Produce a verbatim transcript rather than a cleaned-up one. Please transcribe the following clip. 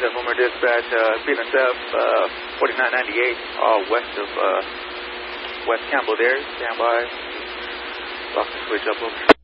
uh, former dispatch, uh, B N S F, uh, forty-nine ninety-eight, all west of, uh, West Campbell there. Stand by. Lock the switch up over.